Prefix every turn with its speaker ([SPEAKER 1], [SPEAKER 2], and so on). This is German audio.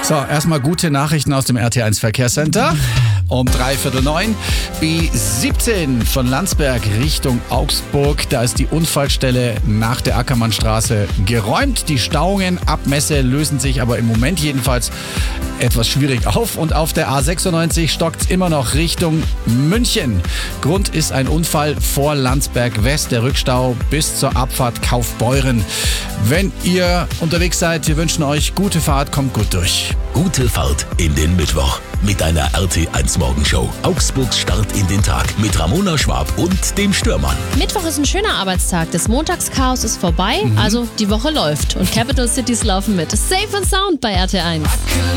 [SPEAKER 1] So, erstmal gute Nachrichten aus dem RT1 Verkehrscenter. Um 8:45 B17 von Landsberg Richtung Augsburg. Da ist die Unfallstelle nach der Ackermannstraße geräumt. Die Stauungen ab Messe lösen sich aber im Moment jedenfalls etwas schwierig auf. Und auf der A96 stockt es immer noch Richtung München. Grund ist ein Unfall vor Landsberg West. Der Rückstau bis zur Abfahrt Kaufbeuren. Wenn ihr unterwegs seid, wir wünschen euch gute Fahrt, kommt gut durch.
[SPEAKER 2] Gute Fahrt in den Mittwoch mit einer RT1 Morgenshow. Augsburgs Start in den Tag mit Ramona Schwab und dem Stürmann.
[SPEAKER 3] Mittwoch ist ein schöner Arbeitstag. Das Montagschaos ist vorbei, also die Woche läuft. Und Capital Cities laufen mit. Safe and Sound bei RT1.